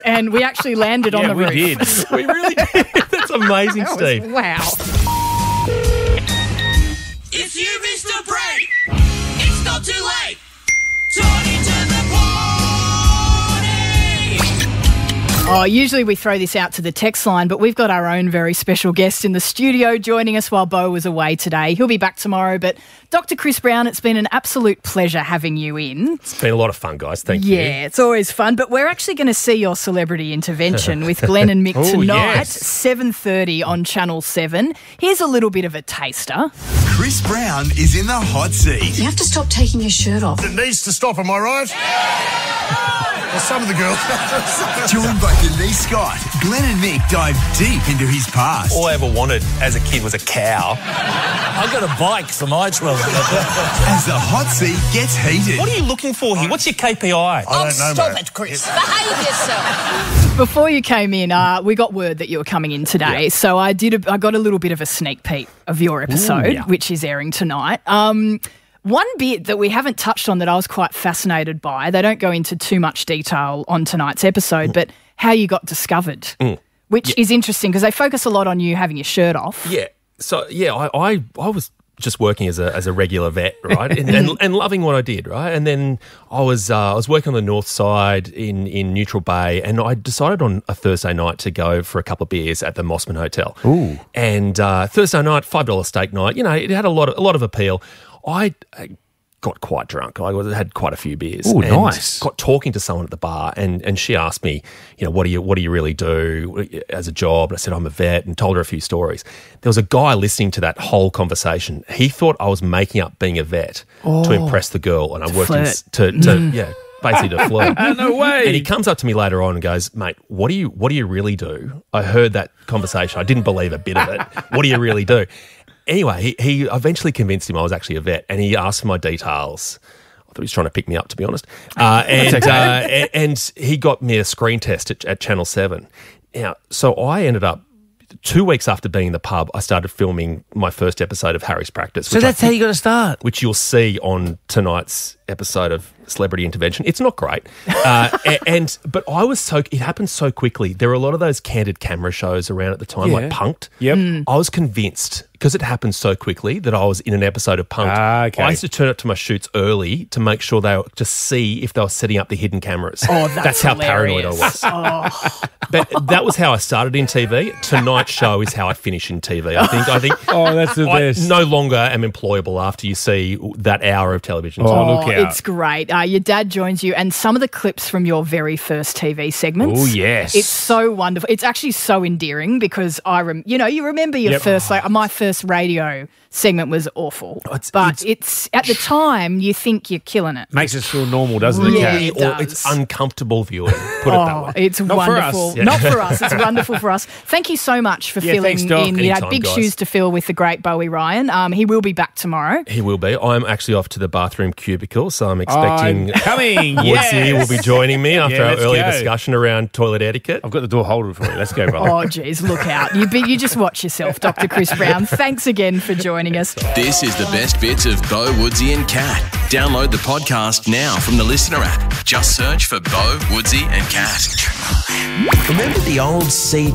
And we actually landed on the roof. Yeah, we did. We really did. That's amazing, Steve. Wow. If you missed a break, it's not too late. Turn into the party. Oh, usually we throw this out to the text line, but we've got our own very special guest in the studio joining us while Beau was away today. He'll be back tomorrow, but Dr. Chris Brown, it's been an absolute pleasure having you in. It's been a lot of fun, guys. Thank you. Yeah, it's always fun, but we're actually going to see your celebrity intervention with Glenn and Mick tonight, yes. 7:30 on Channel 7. Here's a little bit of a taster. Chris Brown is in the hot seat. You have to stop taking your shirt off. It needs to stop, am I right? Well, some of the girls. Joined by Denise Scott, Glenn and Mick dive deep into his past. All I ever wanted as a kid was a cow. I got a bike for my trouble. As the hot seat gets heated. What are you looking for here? What's your KPI? I don't know, Stop mate. it, Chris. Behave yourself. Before you came in, we got word that you were coming in today, so I got a little bit of a sneak peek of your episode, which is airing tonight. One bit that we haven't touched on that I was quite fascinated by, they don't go into too much detail on tonight's episode, but how you got discovered, which is interesting because they focus a lot on you having your shirt off. Yeah. So, I was just working as a regular vet, right, and loving what I did, right, and then I was working on the north side in Neutral Bay, and I decided on a Thursday night to go for a couple of beers at the Mossman Hotel. Ooh. And Thursday night, $5 steak night, it had a lot of appeal. I got quite drunk. I had quite a few beers. Oh, and nice. Got talking to someone at the bar, and she asked me, what do you really do as a job? And I said, I'm a vet, and told her a few stories. There was a guy listening to that whole conversation. He thought I was making up being a vet to impress the girl, and I worked basically to flirt. No way. And he comes up to me later on and goes, mate, what do you really do? I heard that conversation. I didn't believe a bit of it. What do you really do? Anyway, he eventually convinced him I was actually a vet, and he asked for my details. I thought he was trying to pick me up, to be honest. And he got me a screen test at Channel 7. Now, so I ended up, 2 weeks after being in the pub, I started filming my first episode of Harry's Practice. So that's how you got to start. Which you'll see on tonight's episode of Celebrity Intervention. It's not great. But it happened so quickly. There were a lot of those candid camera shows around at the time, like Punk'd. Yep. I was convinced, because it happened so quickly, that I was in an episode of Punk'd. Okay. I used to turn up to my shoots early to make sure to see if they were setting up the hidden cameras. Oh, that's how paranoid I was. But that was how I started in TV. Tonight's show is how I finish in TV. I think. Oh, that's the best. I no longer am employable after you see that hour of television. Oh, look out. It's great. Your dad joins you, and some of the clips from your very first TV segments. Oh, yes. It's so wonderful. It's actually so endearing because you remember your first, my first radio segment was awful. It's at the time you think you're killing it. Makes us feel normal, doesn't it? Yeah, Kat? it does. It's uncomfortable viewing. Put it that way. It's Not wonderful. for us. Not for us. It's wonderful for us. Thank you so much for filling thanks, Doc. in. You had Anytime, big guys. shoes to fill with the great Bowie Ryan. He will be back tomorrow. He will be. I'm actually off to the bathroom cubicle, so I'm expecting coming. Woodsy will be joining me after our let's earlier go. discussion around toilet etiquette. I've got the door holder for you. Let's go, brother. Oh, geez, look out. You just watch yourself, Dr. Chris Brown. Thanks again for joining us. This is the best bits of Beau, Woodsy and Kat. Download the podcast now from the Listener app. Just search for Beau, Woodsy and Kat. Remember the old CD